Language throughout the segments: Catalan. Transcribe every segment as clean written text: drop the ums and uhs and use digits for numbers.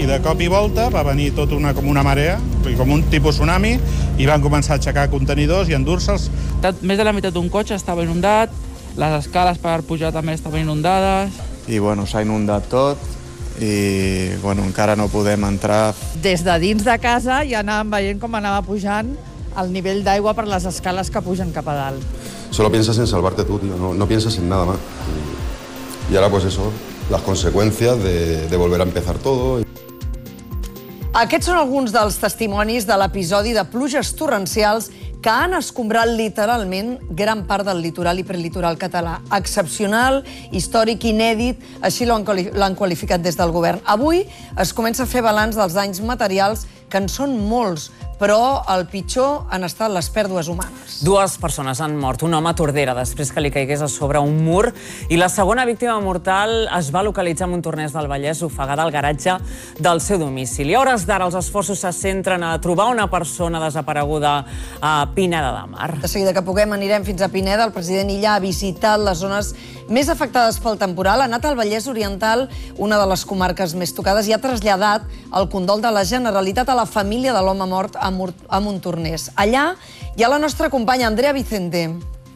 i de cop i volta va venir tot com una marea, com un tipus tsunami, i van començar a aixecar contenidors i endur-se'ls. Més de la meitat d'un cotxe estava inundat, les escales per pujar també estaven inundades. I s'ha inundat tot i encara no podem entrar. Des de dins de casa ja anàvem veient com anava pujant el nivell d'aigua per les escales que pugen cap a dalt. Solo piensas en salvarte tú, tío. No piensas en nada más. Y ahora pues eso, las consecuencias de volver a empezar todo. Aquests són alguns dels testimonis de l'episodi de pluges torrencials que han escombrat literalment gran part del litoral i prelitoral català. Excepcional, històric, inèdit, així l'han qualificat des del govern. Avui es comença a fer balanç dels danys materials, que en són molts, però el pitjor han estat les pèrdues humanes. 2 persones han mort, un home a Tordera després que li caigués a sobre un mur, i la segona víctima mortal es va localitzar a Montornès del Vallès, ofegada al garatge del seu domicili. A hores d'ara els esforços se centren a trobar una persona desapareguda a Pineda de Mar. De seguida que puguem anirem fins a Pineda. El president Illa ha visitat les zones més afectades pel temporal, ha anat al Vallès Oriental, una de les comarques més tocades, i ha traslladat el condol de la Generalitat a la família de l'home mort a Montornès. Allà hi ha la nostra companya Andrea Vicente.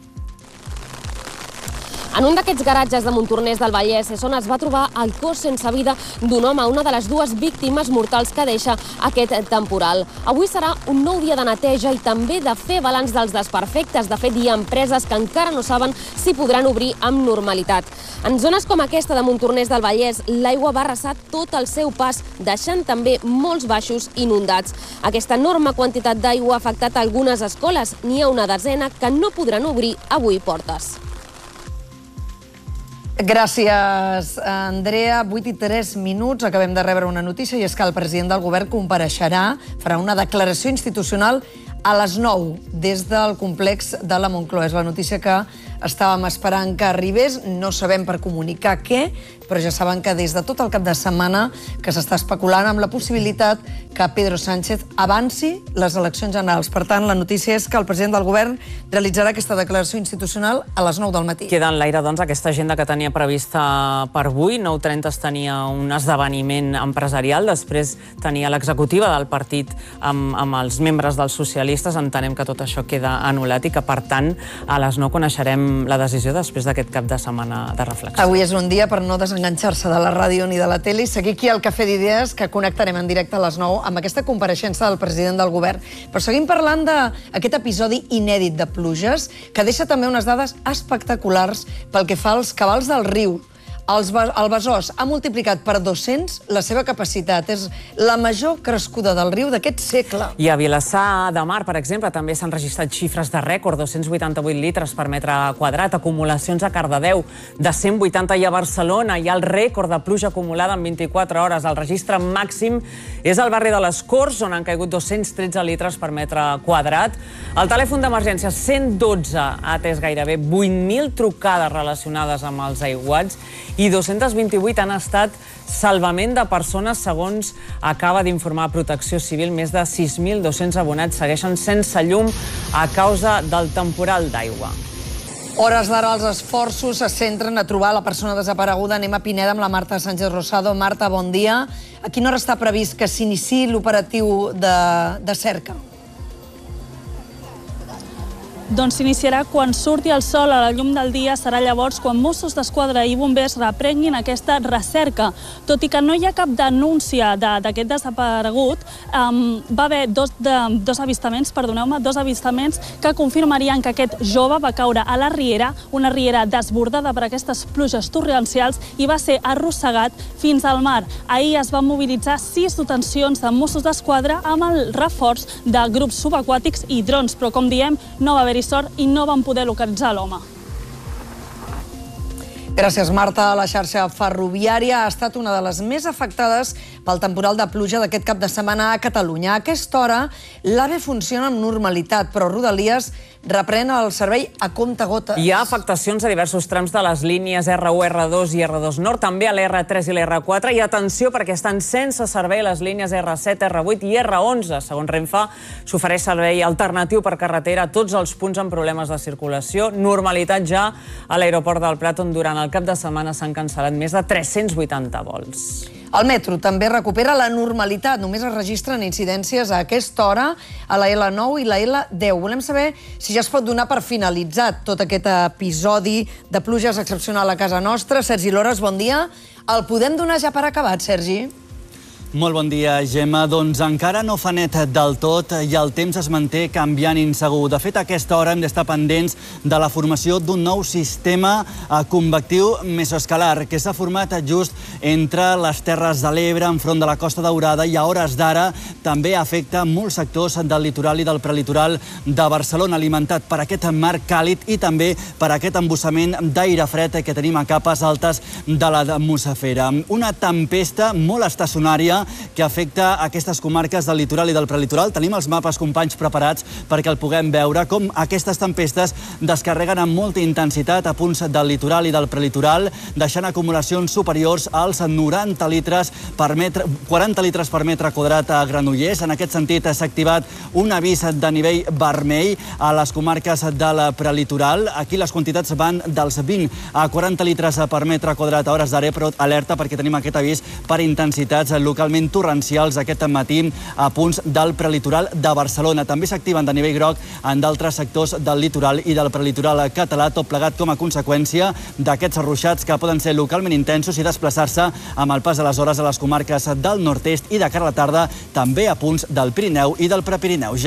En un d'aquests garatges de Montornès del Vallès és on es va trobar el cos sense vida d'un home, una de les 2 víctimes mortals que deixa aquest temporal. Avui serà un nou dia de neteja i també de fer balanç dels desperfectes. De fet, hi ha empreses que encara no saben si podran obrir amb normalitat. En zones com aquesta de Montornès del Vallès, l'aigua va arrasar tot el seu pas, deixant també molts baixos inundats. Aquesta enorme quantitat d'aigua ha afectat algunes escoles. N'hi ha una desena que no podran obrir avui portes. Gràcies, Andrea. 8:03. Acabem de rebre una notícia, i és que el president del govern compareixerà, farà una declaració institucional a les 9 des del complex de la Moncloa. És la notícia que estàvem esperant que arribés. No sabem per comunicar què, però ja saben que des de tot el cap de setmana que s'està especulant amb la possibilitat que Pedro Sánchez avanci les eleccions generals. Per tant, la notícia és que el president del govern realitzarà aquesta declaració institucional a les 9 del matí. Queda en l'aire, doncs, aquesta agenda que tenia prevista per avui. 9:30 es tenia un esdeveniment empresarial, després tenia l'executiva del partit amb els membres dels socialistes. Entenem que tot això queda anul·lat i que, per tant, a les 9 coneixerem la decisió després d'aquest cap de setmana de reflexió. Avui és un dia per no desenganxar-se de la ràdio ni de la tele i seguir aquí al Cafè d'Idees, que connectarem en directe a les 9 amb aquesta compareixença del president del govern. Però seguim parlant d'aquest episodi inèdit de pluges, que deixa també unes dades espectaculars pel que fa als cabals del riu. El Besòs ha multiplicat per 200 la seva capacitat. És la major crescuda del riu d'aquest segle. I a Vilassar de Mar, per exemple, també s'han registrat xifres de rècord, 288 litres per metre quadrat, acumulacions a Cardedeu de 180, i a Barcelona hi ha el rècord de pluja acumulada en 24 hores. El registre màxim és al barri de les Corts, on han caigut 213 litres per metre quadrat. El telèfon d'emergència 112 ha atès gairebé 8.000 trucades relacionades amb els aiguats, i 228 han estat salvament de persones, segons acaba d'informar Protecció Civil. Més de 6.200 abonats segueixen sense llum a causa del temporal d'aigua. Hores d'ara els esforços se centren a trobar la persona desapareguda. Anem a Pineda amb la Marta Sánchez Rosado. Marta, bon dia. A quina hora està previst que s'iniciï l'operatiu de cerca? Doncs s'iniciarà quan surti el sol a la llum del dia. Serà llavors quan Mossos d'Esquadra i bombers reprenguin aquesta recerca. Tot i que no hi ha cap denúncia d'aquest desaparegut, va haver dos avistaments que confirmarien que aquest jove va caure a la riera, una riera desbordada per aquestes pluges torrencials, i va ser arrossegat fins al mar. Ahir es van mobilitzar 6 dotacions de Mossos d'Esquadra amb el reforç de grups subaquàtics i drons, però com diem, no va haver-hi sort i no van poder localitzar l'home. Gràcies, Marta. La xarxa ferroviària ha estat una de les més afectades pel temporal de pluja d'aquest cap de setmana a Catalunya. A aquesta hora, l'AVE funciona amb normalitat, però Rodalies reprèn el servei a comptagotes. Hi ha afectacions a diversos trams de les línies R1, R2 i R2 Nord, també a l'R3 i l'R4. I atenció, perquè estan sense servei les línies R7, R8 i R11. Segons Renfe, s'ofereix servei alternatiu per carretera a tots els punts amb problemes de circulació. Normalitat ja a l'aeroport del Prat, on durant el el cap de setmana s'han cancel·lat més de 380 vols. El metro també recupera la normalitat. Només es registren incidències a aquesta hora a la L9 i la L10. Volem saber si ja es pot donar per finalitzat tot aquest episodi de pluges excepcional a casa nostra. Sergi Lores, bon dia. El podem donar ja per acabat, Sergi? Molt bon dia, Gemma. Doncs encara no fa net del tot i el temps es manté canviant insegur. De fet, a aquesta hora hem d'estar pendents de la formació d'un nou sistema convectiu mesoescalar que s'ha format just entre les Terres de l'Ebre, enfront de la Costa Daurada, i a hores d'ara també afecta molts sectors del litoral i del prelitoral de Barcelona, alimentat per aquest mar càlid i també per aquest embussament d'aire fred que tenim a capes altes de l'atmosfera. Una tempesta molt estacionària que afecta aquestes comarques del litoral i del prelitoral. Tenim els mapes, companys, preparats perquè el puguem veure, com aquestes tempestes descarreguen amb molta intensitat a punts del litoral i del prelitoral, deixant acumulacions superiors als 90 litres per metre, 40 litres per metre quadrat a Granollers. En aquest sentit, s'ha activat un avís de nivell vermell a les comarques del prelitoral. Aquí les quantitats van dels 20 a 40 litres per metre quadrat a hores d'ara, però alerta perquè tenim aquest avís per intensitats locals torrencials aquest matí a punts del prelitoral de Barcelona. També s'activen de nivell groc en d'altres sectors del litoral i del prelitoral català, tot plegat com a conseqüència d'aquests ruixats que poden ser localment intensos i desplaçar-se amb el pas de les hores a les comarques del nord-est i de cara a la tarda també a punts del Pirineu i del Prepirineu.